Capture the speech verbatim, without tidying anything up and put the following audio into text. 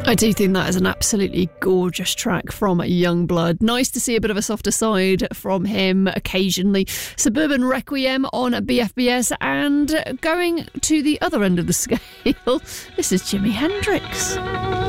I do think that is an absolutely gorgeous track from Yungblud. Nice to see a bit of a softer side from him occasionally. Suburban Requiem on B F B S, and going to the other end of the scale, this is Jimi Hendrix.